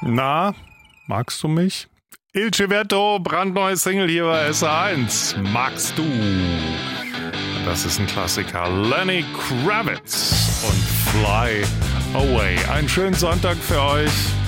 Na, magst du mich? Il Civetto, brandneues Single hier bei SA1. Magst du? Das ist ein Klassiker. Lenny Kravitz und Fly Away. Einen schönen Sonntag für euch.